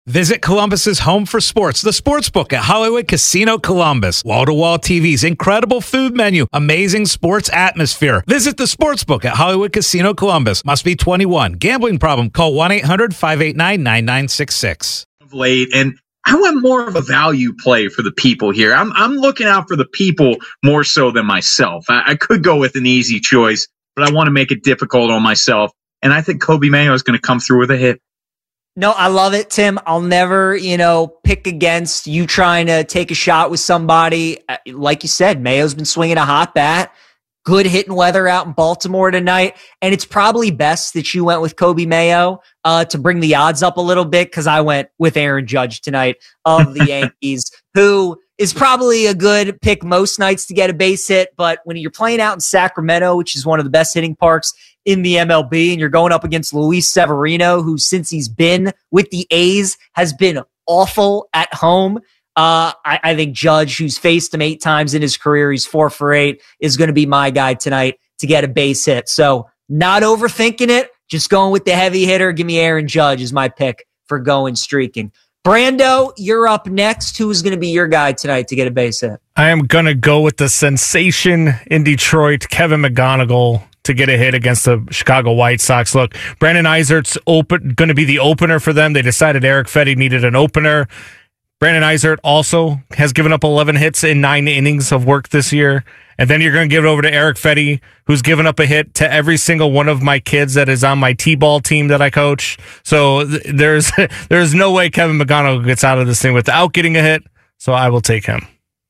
Visit Columbus's home for sports, the Sportsbook at Hollywood Casino Columbus. Wall-to-wall TVs, incredible food menu, amazing sports atmosphere. Visit the Sportsbook at Hollywood Casino Columbus. Must be 21. Gambling problem? Call 1-800-589-9966. Late, and I want more of a value play for the people here. I'm looking out for the people more so than myself. I could go with an easy choice, but I want to make it difficult on myself. And I think Coby Mayo is going to come through with a hit. No, I love it, Tim. I'll never, pick against you trying to take a shot with somebody. Like you said, Mayo's been swinging a hot bat. Good hitting weather out in Baltimore tonight. And it's probably best that you went with Coby Mayo to bring the odds up a little bit, because I went with Aaron Judge tonight of the Yankees, who is probably a good pick most nights to get a base hit. But when you're playing out in Sacramento, which is one of the best hitting parks in the MLB, and you're going up against Luis Severino, who since he's been with the A's has been awful at home. I think Judge, who's faced him 8 times in his career, he's 4 for 8, is going to be my guy tonight to get a base hit. So not overthinking it, just going with the heavy hitter. Give me Aaron Judge as my pick for going streaking. Brando, you're up next. Who is going to be your guy tonight to get a base hit? I am going to go with the sensation in Detroit, Kevin McGonigal, to get a hit against the Chicago White Sox. Look, Brandon Eisert's going to be the opener for them. They decided Eric Fedde needed an opener. Brandon Eisert also has given up 11 hits in 9 innings of work this year. And then you're going to give it over to Eric Fedde, who's given up a hit to every single one of my kids that is on my T-ball team that I coach. So there's no way Kevin McGonigal gets out of this thing without getting a hit. So I will take him.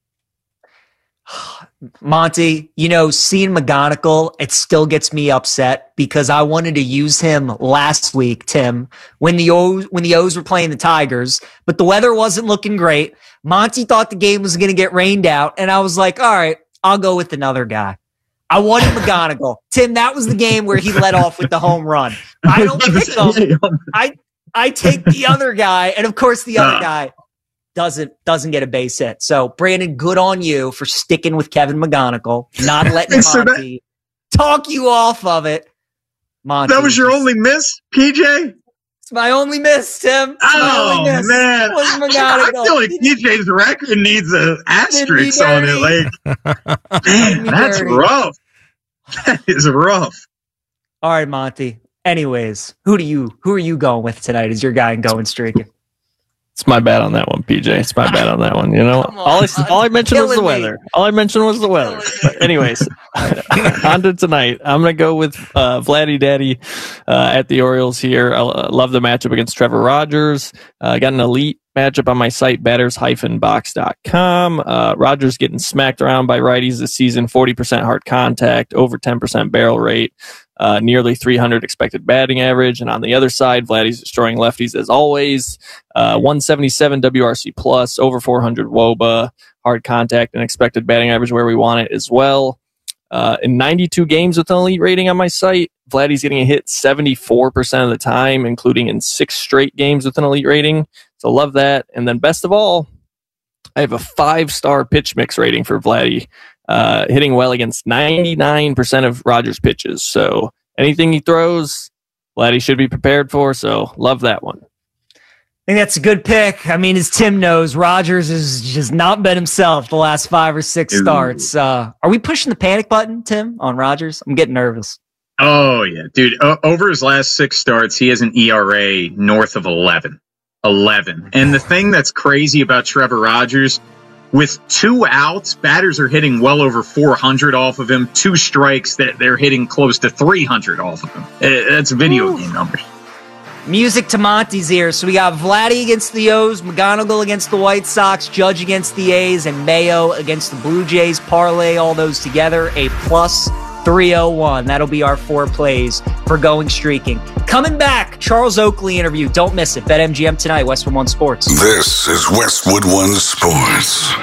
Monty, seeing McGonigal, it still gets me upset because I wanted to use him last week, Tim, when the O's were playing the Tigers, but the weather wasn't looking great. Monty thought the game was going to get rained out, and I was like, all right, I'll go with another guy. I wanted McGonigal. Tim, that was the game where he led off with the home run. I don't pick him. I take the other guy, and of course the other guy doesn't get a base hit. So, Brandon, good on you for sticking with Kevin McGonigal, not letting Monty talk you off of it. Monty, that was your only miss, PJ? It's my only miss, Tim. Oh, man. I feel like PJ's record needs an asterisk on it. Man, that's rough. That is rough. All right, Monty. Anyways, who are you going with tonight as your guy in going streaking? It's my bad on that one, PJ. It's my bad on that one. All I mentioned was the weather. All I mentioned was the weather. But anyways, on to tonight. I'm going to go with Vladdy Daddy at the Orioles here. I love the matchup against Trevor Rogers. Got an elite matchup on my site, batters-box.com. Rogers getting smacked around by righties this season, 40% hard contact, over 10% barrel rate. Nearly 300 expected batting average. And on the other side, Vladdy's destroying lefties as always. 177 WRC plus, over 400 WOBA, hard contact, and expected batting average where we want it as well. In 92 games with an elite rating on my site, Vladdy's getting a hit 74% of the time, including in 6 straight games with an elite rating. So love that. And then best of all, I have a 5-star pitch mix rating for Vladdy. Hitting well against 99% of Rogers' pitches. So anything he throws, Vladdy should be prepared for. So love that one. I think that's a good pick. I mean, as Tim knows, Rogers has just not been himself the last 5 or 6 starts. Are we pushing the panic button, Tim, on Rogers? I'm getting nervous. Oh, yeah. Dude, over his last 6 starts, he has an ERA north of 11. And the thing that's crazy about Trevor Rogers, with 2 outs, batters are hitting well over 400 off of him. 2 strikes, that they're hitting close to 300 off of him. That's video game numbers. Music to Monty's ears. So we got Vladdy against the O's, McGonigal against the White Sox, Judge against the A's, and Mayo against the Blue Jays. Parlay all those together, a plus 301. That'll be our 4 plays for going streaking. Coming back, Charles Oakley interview. Don't miss it. BetMGM tonight, Westwood One Sports. This is Westwood One Sports.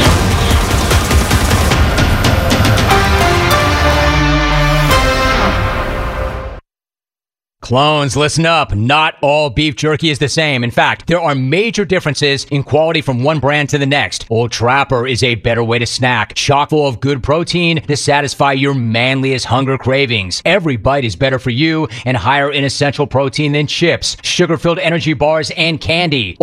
Clones, listen up. Not all beef jerky is the same. In fact, there are major differences in quality from one brand to the next. Old Trapper is a better way to snack, chock full of good protein to satisfy your manliest hunger cravings. Every bite is better for you and higher in essential protein than chips, sugar-filled energy bars, and candy.